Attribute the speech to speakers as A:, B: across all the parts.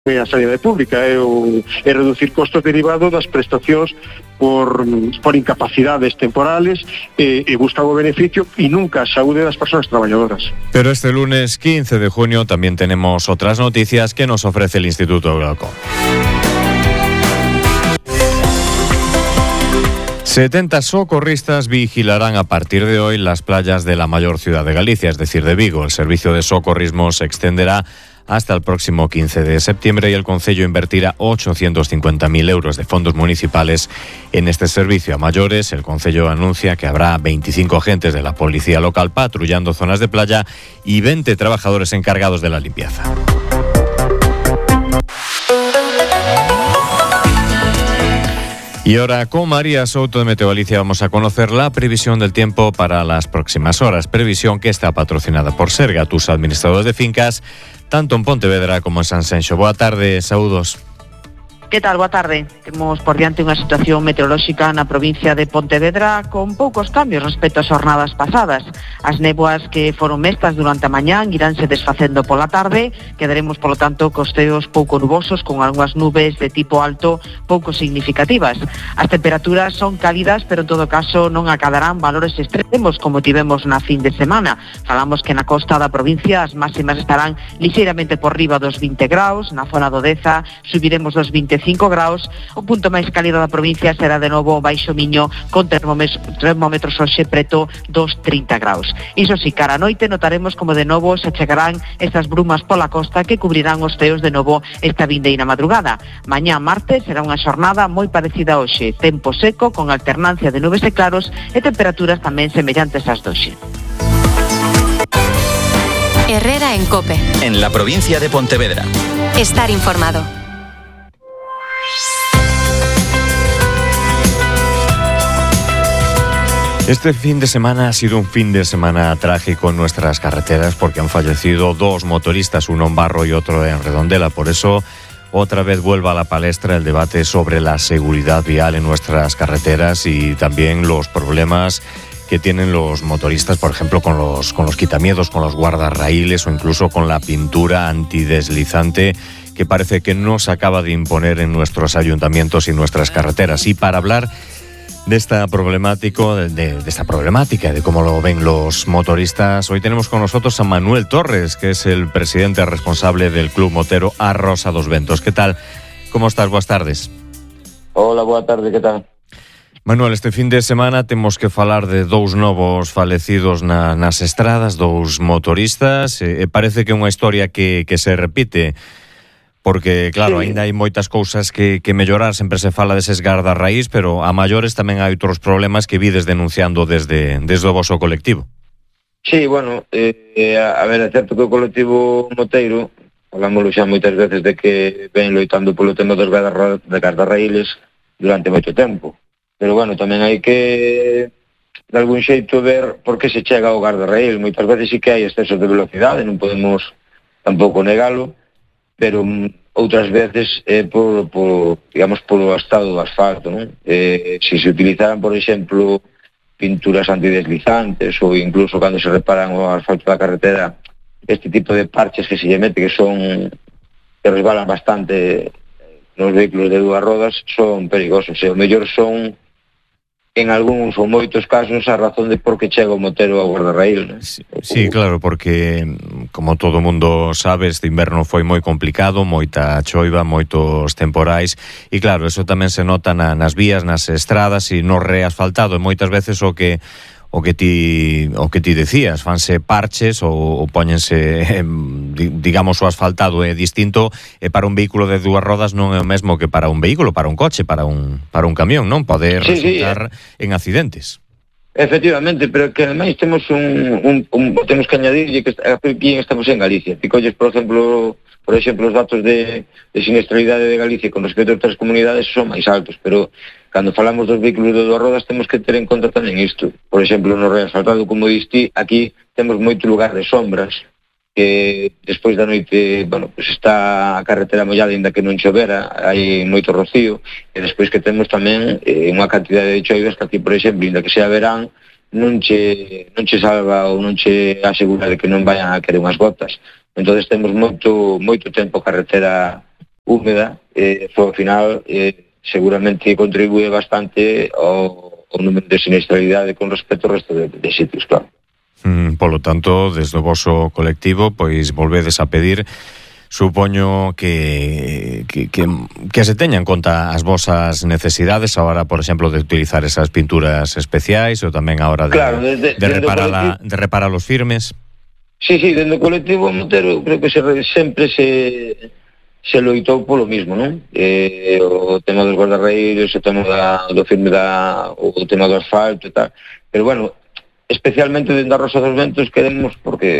A: a sanidade pública é reducir costos derivados das prestacións por incapacidades temporales e buscar o beneficio e nunca a saúde das persoas traballadoras.
B: Pero este lunes 15 de junio también tenemos otras noticias que nos ofrece el Instituto Glaucón. 70 socorristas vigilarán a partir de hoy las playas de la mayor ciudad de Galicia, es decir, de Vigo. El servicio de socorrismo se extenderá hasta el próximo 15 de septiembre y el Concello invertirá 850.000 euros de fondos municipales en este servicio. A mayores, el Concello anuncia que habrá 25 agentes de la policía local patrullando zonas de playa y 20 trabajadores encargados de la limpieza. Y ahora con María Souto de Meteo Galicia vamos a conocer la previsión del tiempo para las próximas horas. Previsión que está patrocinada por Serga, tus administradores de fincas, tanto en Pontevedra como en Sanxenxo. Boa tarde, saúdos.
C: Que tal? Boa tarde. Temos por diante unha situación meteorolóxica na provincia de Pontevedra con poucos cambios respecto ás jornadas pasadas. As néboas que foron mestas durante a mañán iránse desfacendo pola tarde. Quedaremos, polo tanto, costeos pouco nubosos con algunhas nubes de tipo alto pouco significativas. As temperaturas son cálidas, pero en todo caso non acadarán valores extremos como tivemos na fin de semana. Falamos que na costa da provincia as máximas estarán lixeiramente por riba dos 20 graus, na zona do Deza subiremos dos 25 graus, o punto máis cálido da provincia será de novo Baixo Miño con termómetros hoxe preto dos 30 graus. Iso si, cara a noite notaremos como de novo se chegarán estas brumas pola costa que cubrirán os ceos de novo esta vindeira madrugada. Mañá martes será unha xornada moi parecida a hoxe, tempo seco con alternancia de nubes e claros e temperaturas tamén semellantes ás doxe.
D: Herrera en COPE.
E: En la provincia de Pontevedra.
D: Estar informado.
B: Este fin de semana ha sido un fin de semana trágico en nuestras carreteras porque han fallecido dos motoristas, uno en Barro y otro en Redondela. Por eso, otra vez vuelve a la palestra el debate sobre la seguridad vial en nuestras carreteras y también los problemas que tienen los motoristas, por ejemplo, con los quitamiedos, con los guardarraíles o incluso con la pintura antideslizante que parece que no se acaba de imponer en nuestros ayuntamientos y nuestras carreteras. Y para hablar de esta problemática, de cómo lo ven los motoristas, hoy tenemos con nosotros a Manuel Torres, que es el presidente responsable del Club Motero A Rosa dos Ventos. ¿Qué tal? ¿Cómo estás? Buenas tardes.
F: Hola, boa tarde, que tal?
B: Manuel, este fin de semana temos que falar de dous novos falecidos nas estradas, dous motoristas. Parece que é unha historia que se repite, porque, claro, sí, ainda hai moitas cousas que mellorar, sempre se fala deses gardarraíz, pero a maiores tamén hai outros problemas que vides denunciando desde o voso colectivo.
F: Sí, bueno, a ver, é certo que o colectivo moteiro, falámoslo xa moitas veces de que ven loitando polo tema dos gardarraíles durante moito tempo. Pero, bueno, tamén hai que, de algún xeito, ver por que se chega ao gardarraíl. Moitas veces sí que hai excesos de velocidade, non podemos tampouco negalo, pero outras veces é por polo estado do asfalto, non? Se se utilizaran, por exemplo, pinturas antideslizantes ou incluso cando se reparan o asfalto da carretera, este tipo de parches que se lle mete, que resbalan bastante nos vehículos de dúas rodas, son perigosos. E o mellor son, en algúns ou moitos casos, a razón de por que chega o motero ao guardarraíl, non?
B: Sí, claro, porque, como todo mundo sabe, este inverno foi moi complicado, moita choiva, moitos temporais, e claro, eso tamén se nota nas vías, nas estradas e no reasfaltado, e moitas veces o que ti decías, fanse parches ou póñense, digamos, o asfaltado é distinto, e para un vehículo de dúas rodas non é o mesmo que para un vehículo, para un coche, para un camión, non? Pode resultar en accidentes.
F: Efectivamente, pero que ademais temos temos que añadirlle que aquí estamos en Galicia. Ti colles, por exemplo, os datos de siniestralidade de Galicia con respecto a outras comunidades son máis altos, pero cando falamos dos vehículos de dúas rodas temos que ter en conta tamén isto. Por exemplo, no reasfaltado, como diste, aquí temos moito lugar de sombras, que despois da noite, bueno, pues está a carretera mollada, ainda que non chovera, hai moito rocío, e despois que temos tamén unha cantidade de choivas que aquí, por exemplo, ainda que sea verán, non che salva ou non che asegura de que non vayan a querer unhas gotas. Entonces temos moito tempo carretera húmeda, ao final seguramente contribúe bastante ao número de siniestralidade con respecto ao resto de sitios, claro.
B: Polo tanto, desde o voso colectivo, pois volvedes a pedir, supoño que se teña en conta as vosas necesidades a hora, por exemplo, de utilizar esas pinturas especiais ou tamén a hora de reparar os firmes.
F: Sí, dende o colectivo Montero creo que sempre se loitou polo mismo, non? O tema dos guardarraíles, o tema do firme o tema do asfalto e tal. Pero bueno, especialmente dentro da Rosa dos Ventos queremos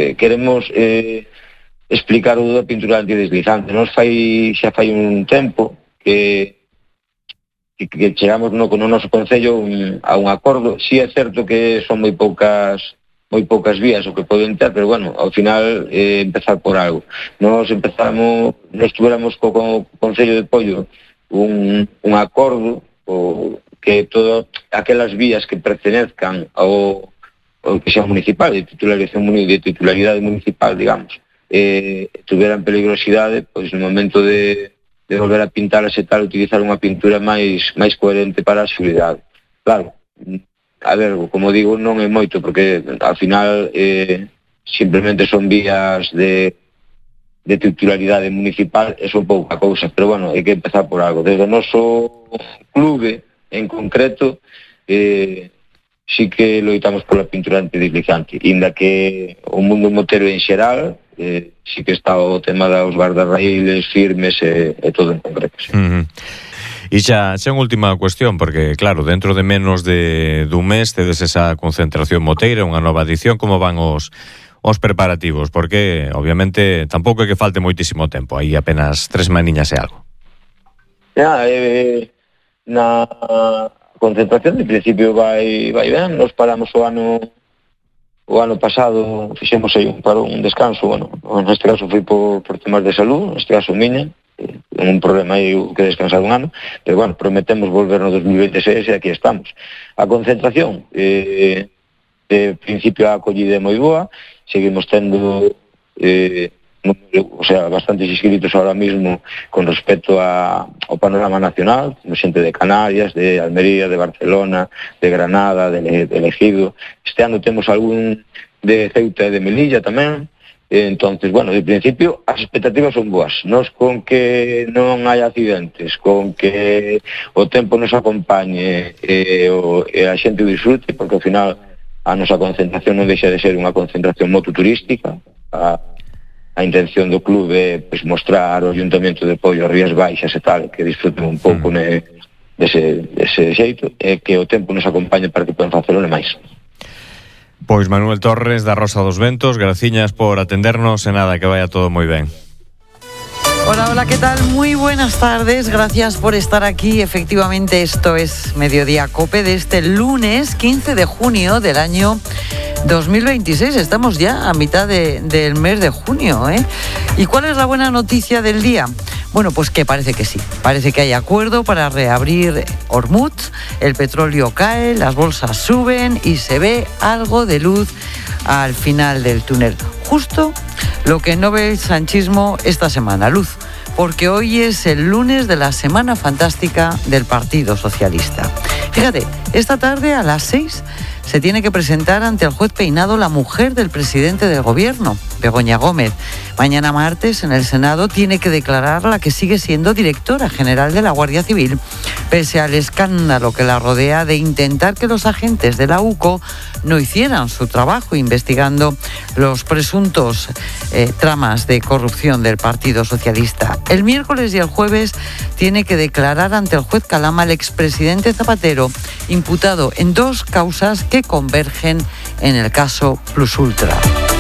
F: explicar o da pintura antideslizante. Nos xa fai un tempo que chegamos no noso concello a un acordo. Si é certo que son moi poucas vías o que poden ter, pero bueno, ao final empezar por algo. Nos tuéramos co Concello de Pollo un acordo que todas aquelas vías que pertenezcan ao que sea municipal, de titularidade municipal, digamos, tuveran peligrosidade, pois no momento de volver a pintalas e tal, utilizar unha pintura máis coherente para a seguridade. Claro, a ver, como digo, non é moito, porque ao final simplemente son vías de titularidade municipal, e son pouca cousa, pero bueno, hai que empezar por algo. Desde o noso clube, en concreto, sí que loitamos pola pintura antideslizante, inda que o mundo motero en xeral sí que está o tema dos guardarraíles firmes e todo en concreto, sí.
B: E xa unha última cuestión, porque claro, dentro de menos dun mes tedes esa concentración moteira, unha nova edición. Como van os preparativos? Porque obviamente tampouco é que falte moitísimo tempo, hai apenas 3 maniñas e algo.
F: Na concentración de principio vai ben. Nos paramos o ano pasado, fixemos aí un descanso, bueno, neste caso foi por temas de salud, neste caso miña, un problema aí que descansar un ano, pero bueno, prometemos volver no 2026 e aquí estamos. A concentración de principio a acollida é moi boa, seguimos tendo bastantes inscritos ahora mismo con respecto ao panorama nacional, xente de Canarias, de Almería, de Barcelona, de Granada, de Ejido. Este ano temos algún de Ceuta e de Melilla tamén. Entonces, bueno, de principio as expectativas son boas. Nos con que non hai accidentes, con que o tempo nos acompañe e a xente o disfrute, porque ao final a nosa concentración non deixa de ser unha concentración mototurística. A intención do clube é mostrar o Ayuntamento de Pollo, as Rías Baixas e tal, que disfruten un pouco dese xeito, e que o tempo nos acompañe para que poden facelo e máis.
B: Pois Manuel Torres, da Rosa dos Ventos, graciñas por atendernos e nada, que vaya todo moi ben.
G: Hola, ¿qué tal? Muy buenas tardes, gracias por estar aquí. Efectivamente, esto es Mediodía Cope de este lunes 15 de junio del año 2026. Estamos ya a mitad del mes de junio, ¿eh? ¿Y cuál es la buena noticia del día? Bueno, pues que parece que sí. Parece que hay acuerdo para reabrir Hormuz, el petróleo cae, las bolsas suben y se ve algo de luz al final del túnel. Justo lo que no ve el sanchismo esta semana, luz, porque hoy es el lunes de la Semana Fantástica del Partido Socialista. Fíjate, esta tarde a las 6 se tiene que presentar ante el juez Peinado la mujer del presidente del gobierno, Begoña Gómez. Mañana martes en el Senado tiene que declarar la que sigue siendo directora general de la Guardia Civil, pese al escándalo que la rodea de intentar que los agentes de la UCO no hicieran su trabajo investigando los presuntos tramas de corrupción del Partido Socialista. El miércoles y el jueves tiene que declarar ante el juez Calama el expresidente Zapatero, imputado en 2 causas que convergen en el caso Plus Ultra.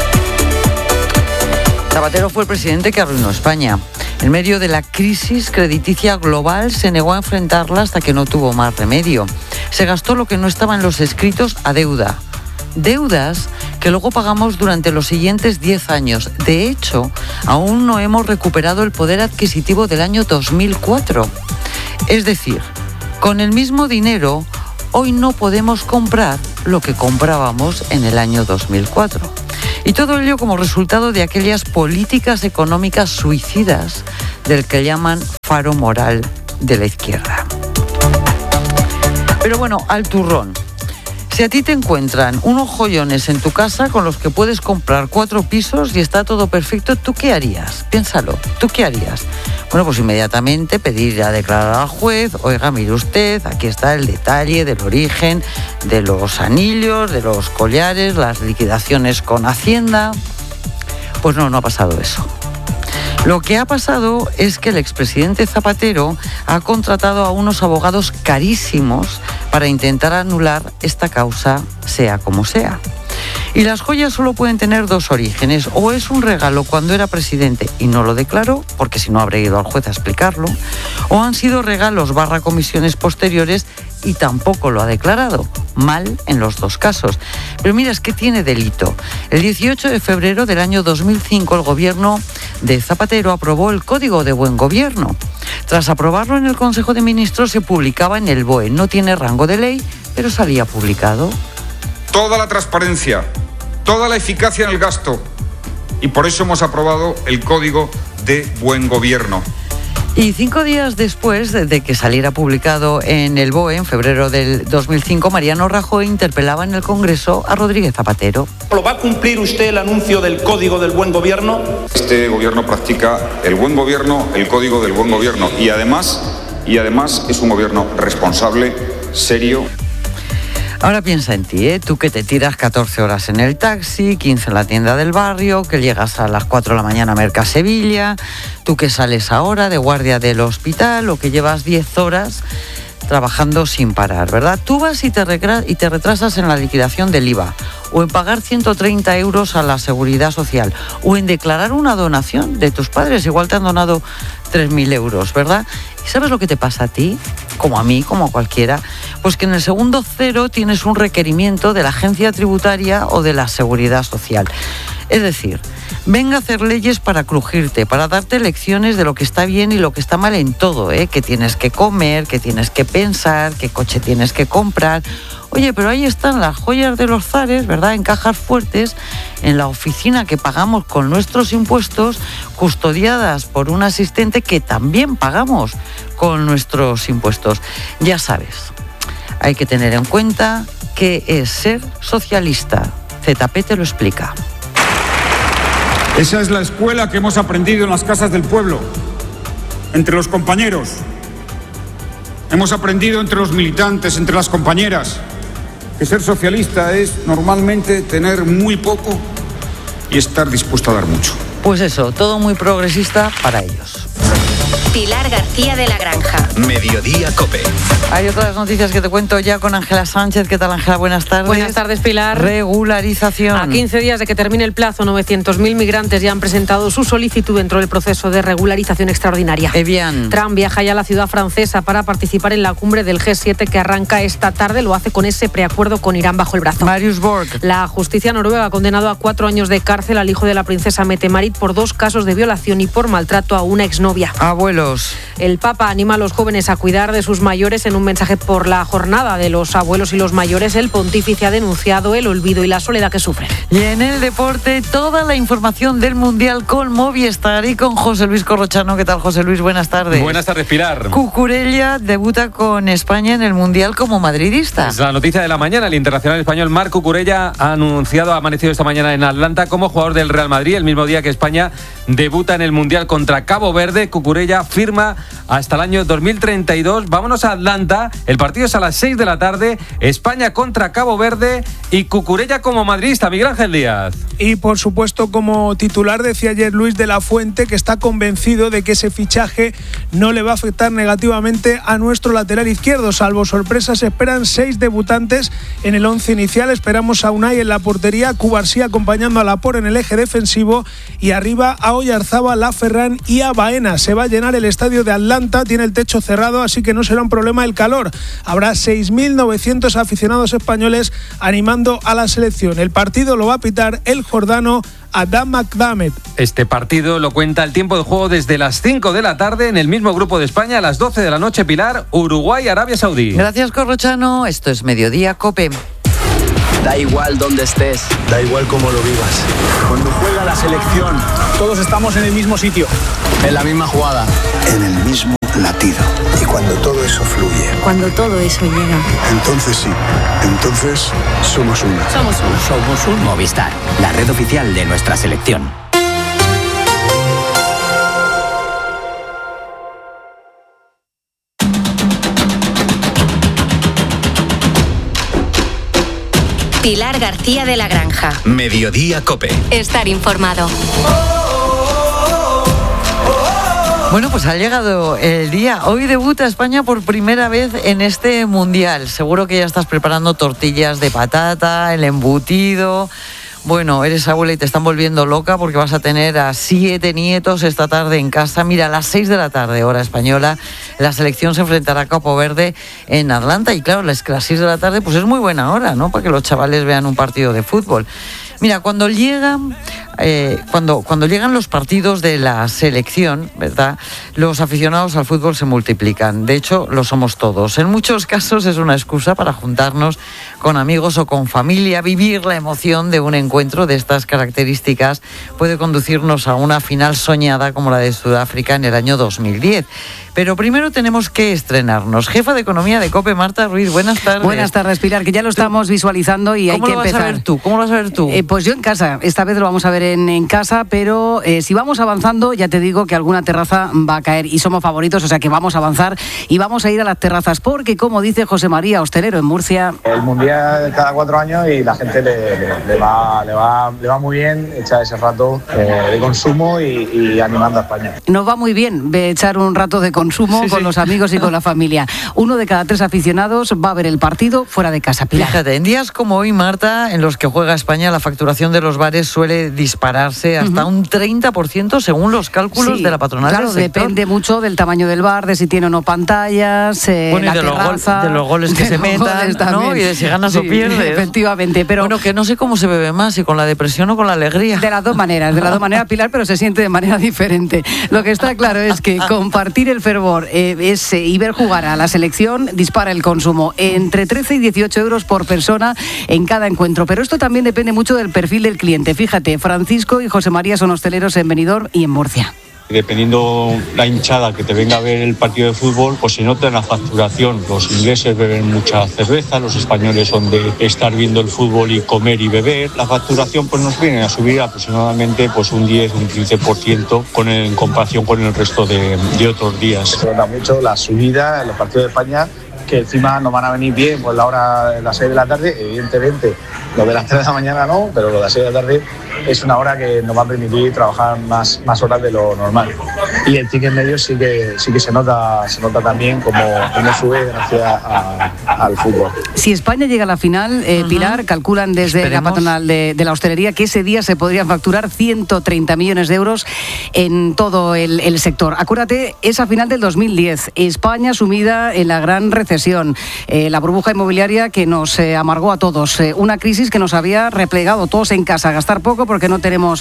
G: Zapatero fue el presidente que arruinó España. En medio de la crisis crediticia global se negó a enfrentarla hasta que no tuvo más remedio. Se gastó lo que no estaba en los escritos a deuda. Deudas que luego pagamos durante los siguientes 10 años. De hecho, aún no hemos recuperado el poder adquisitivo del año 2004. Es decir, con el mismo dinero, hoy no podemos comprar lo que comprábamos en el año 2004. Y todo ello como resultado de aquellas políticas económicas suicidas del que llaman faro moral de la izquierda. Pero bueno, al turrón. Si a ti te encuentran unos joyones en tu casa con los que puedes comprar 4 pisos y está todo perfecto, ¿tú qué harías? Piénsalo, ¿tú qué harías? Bueno, pues inmediatamente pedir a declarar al juez: oiga, mire usted, aquí está el detalle del origen de los anillos, de los collares, las liquidaciones con Hacienda. Pues no ha pasado eso. Lo que ha pasado es que el expresidente Zapatero ha contratado a unos abogados carísimos para intentar anular esta causa, sea como sea. Y las joyas solo pueden tener 2 orígenes: o es un regalo cuando era presidente y no lo declaró, porque si no habría ido al juez a explicarlo, o han sido regalos / comisiones posteriores y tampoco lo ha declarado. Mal en los 2 casos. Pero mira, es que tiene delito. El 18 de febrero del año 2005 el gobierno de Zapatero aprobó el Código de Buen Gobierno. Tras aprobarlo en el Consejo de Ministros se publicaba en el BOE. No tiene rango de ley, pero salía publicado.
H: Toda la transparencia, toda la eficacia en el gasto, y por eso hemos aprobado el Código de Buen Gobierno.
G: Y 5 días después de que saliera publicado en el BOE, en febrero del 2005, Mariano Rajoy interpelaba en el Congreso a Rodríguez Zapatero.
I: ¿Lo va a cumplir usted el anuncio del Código del Buen Gobierno?
H: Este gobierno practica el buen gobierno, el Código del Buen Gobierno, y además es un gobierno responsable, serio.
G: Ahora piensa en ti, tú que te tiras 14 horas en el taxi, 15 en la tienda del barrio, que llegas a las 4 de la mañana a Mercasevilla, tú que sales ahora de guardia del hospital o que llevas 10 horas trabajando sin parar, ¿verdad? Tú vas y te retrasas en la liquidación del IVA, o en pagar 130 euros a la Seguridad Social, o en declarar una donación de tus padres. Igual te han donado 3.000 euros, ¿verdad? ¿Y sabes lo que te pasa a ti? Como a mí, como a cualquiera. Pues que en el segundo 0 tienes un requerimiento de la Agencia Tributaria o de la Seguridad Social. Es decir, venga a hacer leyes para crujirte, para darte lecciones de lo que está bien y lo que está mal en todo, que tienes que comer, que tienes que pensar, qué coche tienes que comprar. Oye, pero ahí están las joyas de los zares, ¿verdad? En cajas fuertes, en la oficina que pagamos con nuestros impuestos, custodiadas por un asistente que también pagamos con nuestros impuestos. Ya sabes, hay que tener en cuenta qué es ser socialista. ZP te lo explica.
H: Esa es la escuela que hemos aprendido en las casas del pueblo, entre los compañeros. Hemos aprendido entre los militantes, entre las compañeras, que ser socialista es normalmente tener muy poco y estar dispuesto a dar mucho.
G: Pues eso, todo muy progresista para ellos.
D: Pilar García de la Granja.
E: Mediodía COPE.
G: Hay otras noticias que te cuento ya con Ángela Sánchez. ¿Qué tal, Ángela? Buenas tardes.
J: Buenas tardes, Pilar.
G: Regularización.
J: A 15 días de que termine el plazo, 900.000 migrantes ya han presentado su solicitud dentro del proceso de regularización extraordinaria.
G: Bien.
J: Trump viaja ya a la ciudad francesa para participar en la cumbre del G7 que arranca esta tarde. Lo hace con ese preacuerdo con Irán bajo el brazo.
G: Marius Borg.
J: La justicia noruega ha condenado a 4 años de cárcel al hijo de la princesa Mette-Marit por 2 casos de violación y por maltrato a una exnovia.
G: Abuelos.
J: El Papa anima a los jóvenes a cuidar de sus mayores. En un mensaje por la jornada de los abuelos y los mayores, el pontífice ha denunciado el olvido y la soledad que sufren.
G: Y en el deporte, toda la información del Mundial con Movistar y con José Luis Corrochano. ¿Qué tal, José Luis? Buenas tardes.
K: Buenas tardes, Pilar.
G: Cucurella debuta con España en el Mundial como madridista.
K: Es la noticia de la mañana. El internacional español Marc Cucurella ha amanecido esta mañana en Atlanta como jugador del Real Madrid, el mismo día que España debuta en el Mundial contra Cabo Verde. Cucurella firma hasta el año 2032. Vámonos a Atlanta. El partido es a las 6 de la tarde. España contra Cabo Verde y Cucurella como madridista. Miguel Ángel Díaz.
L: Y por supuesto, como titular, decía ayer Luis de la Fuente que está convencido de que ese fichaje no le va a afectar negativamente a nuestro lateral izquierdo. Salvo sorpresas, esperan 6 debutantes en el 11 inicial. Esperamos a Unai en la portería, Cubarsí acompañando a Laporte en el eje defensivo y arriba a Oyarzábal, a Ferran y a Baena. Se va a llenar el estadio de Atlanta, tiene el techo cerrado, así que no será un problema el calor. Habrá 6.900 aficionados españoles animando a la selección. El partido lo va a pitar el jordano Adam McDermott.
K: Este partido lo cuenta el tiempo de juego desde las 5 de la tarde en el mismo grupo de España, a las 12 de la noche, Pilar, Uruguay, Arabia Saudí.
G: Gracias, Corrochano. Esto es Mediodía COPE.
M: Da igual dónde estés.
N: Da igual cómo lo vivas.
O: Cuando juega la selección, todos estamos en el mismo sitio.
M: En la misma jugada.
N: En el mismo latido. Y cuando todo eso fluye.
P: Cuando todo eso llega.
N: Entonces sí. Entonces somos uno.
P: Somos uno.
M: Somos uno. Movistar, la red oficial de nuestra selección.
D: Pilar García de la Granja.
E: Mediodía COPE.
D: Estar informado.
G: Bueno, pues ha llegado el día. Hoy debuta España por primera vez en este Mundial. Seguro que ya estás preparando tortillas de patata, el embutido. Bueno, eres abuela y te están volviendo loca porque vas a tener a 7 nietos esta tarde en casa. Mira, a las 6 de la tarde, hora española, la selección se enfrentará a Cabo Verde en Atlanta. Y claro, las 6 de la tarde pues es muy buena hora, ¿no? Para que los chavales vean un partido de fútbol. Mira, cuando llegan los partidos de la selección, ¿verdad?, los aficionados al fútbol se multiplican. De hecho, lo somos todos. En muchos casos es una excusa para juntarnos con amigos o con familia. Vivir la emoción de un encuentro de estas características puede conducirnos a una final soñada como la de Sudáfrica en el año 2010. Pero primero tenemos que estrenarnos. Jefa de Economía de COPE, Marta Ruiz, buenas tardes.
Q: Buenas tardes, Pilar, que ya lo estamos visualizando y hay que empezar.
G: ¿Cómo lo vas a ver tú?
Q: Pues yo en casa, esta vez lo vamos a ver en casa, pero si vamos avanzando, ya te digo que alguna terraza va a caer y somos favoritos, o sea que vamos a avanzar y vamos a ir a las terrazas, porque como dice José María, hostelero en Murcia...
R: El Mundial cada 4 años y la gente le va muy bien echar ese rato de consumo y animando a España.
Q: Nos va muy bien echar un rato de consumo con los amigos y con la familia. 1 de cada 3 aficionados va a ver el partido fuera de casa, Pilar.
G: Fíjate, en días como hoy, Marta, en los que juega España, la facturación de los bares suele dispararse hasta un 30% según los cálculos de la patronal
Q: del sector. Depende mucho del tamaño del bar, de si tiene o no pantallas,
G: bueno, y de los goles que se metan, ¿no? Y de si ganas o pierdes.
Q: Efectivamente, pero...
G: Bueno, que no sé cómo se bebe más, si con la depresión o con la alegría.
Q: De las dos maneras, Pilar, pero se siente de manera diferente. Lo que está claro es que compartir el fervor y ver jugar a la selección dispara el consumo. Entre 13 y 18 euros por persona en cada encuentro. Pero esto también depende mucho del perfil del cliente. Fíjate, Francisco y José María son hosteleros en Benidorm y en Murcia.
S: Dependiendo la hinchada que te venga a ver el partido de fútbol, pues se nota en la facturación. Los ingleses beben mucha cerveza, los españoles son de estar viendo el fútbol y comer y beber. La facturación pues nos viene a subir aproximadamente pues un 10, un 15% en comparación con el resto de otros días.
R: Se nota mucho la subida en los partidos de España, que encima nos van a venir bien pues la hora de las 6 de la tarde, evidentemente lo de las 3 de la mañana no, pero lo de las 6 de la tarde es una hora que nos va a permitir trabajar más horas de lo normal. Y el ticket medio sí que se nota también como sube gracias al fútbol.
Q: Si España llega a la final, Pilar, calculan desde la patronal de la hostelería que ese día se podrían facturar 130 millones de euros en todo el sector. Acuérdate, esa final del 2010, España sumida en la gran recesión, la burbuja inmobiliaria que nos amargó a todos, una crisis que nos había replegado todos en casa, a gastar poco porque no tenemos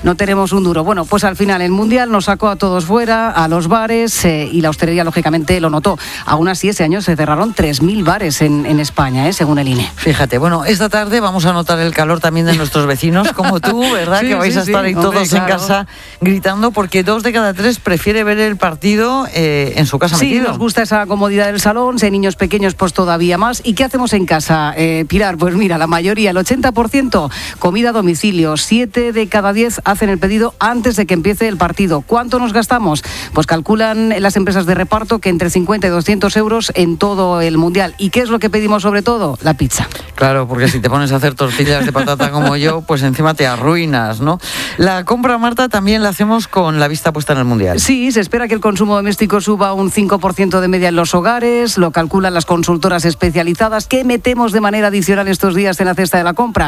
Q: un duro. Bueno, pues al final el Mundial nos sacó a todos fuera, a los bares, y la hostelería lógicamente lo notó. Aún así, ese año se cerraron 3.000 bares en España, según el INE.
G: Fíjate, bueno, esta tarde vamos a notar el calor también de nuestros vecinos, como tú, ¿verdad? Sí, que vais a estar ahí todos en casa gritando, porque 2 de cada 3 prefiere ver el partido en su casa metido.
Q: Sí, nos gusta esa comodidad del salón, si hay niños pequeños, pues todavía más. ¿Y qué hacemos en casa, Pilar? Pues mira, la mayoría, el 80%, comida a domicilio. 7 de cada 10 hacen el pedido antes de que empiece el partido. ¿Cuánto nos gastamos? Pues calculan las empresas de reparto que entre 50 y 200 euros en todo el Mundial. ¿Y qué es lo que pedimos sobre todo? La pizza.
G: Claro, porque si te pones a hacer tortillas de patata como yo, pues encima te arruinas, ¿no? La compra, Marta, también la hacemos con la vista puesta en el Mundial.
Q: Sí, se espera que el consumo doméstico suba un 5% de media en los hogares, lo calculan las consultoras especializadas. ¿Qué metemos de manera adicional estos días en la cesta de la compra?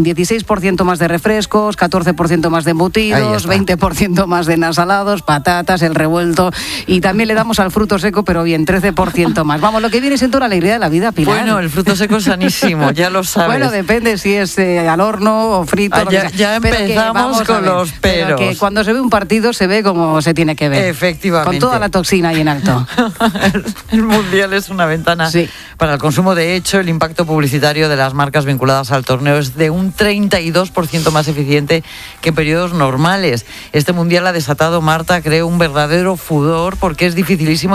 Q: 16% más de refrescos, 14% más de embutidos, 20% más de ensalados, patatas, el revuelto, y también le damos al fruto seco, pero bien, 13% más. Vamos, lo que viene siendo la alegría de la vida, Pilar.
G: Bueno, el fruto seco es sanísimo, ya lo sabes.
Q: Bueno, depende si es al horno o frito.
G: Ya empezamos con los peros.
Q: Pero que cuando se ve un partido se ve como se tiene que ver.
G: Efectivamente.
Q: Con toda la toxina ahí en alto.
G: El Mundial es una ventana Para el consumo, de hecho, el impacto publicitario de las marcas vinculadas al torneo es de un 32% más eficiente que en periodos normales. Este mundial ha desatado, Marta, creo, un verdadero furor porque es dificilísimo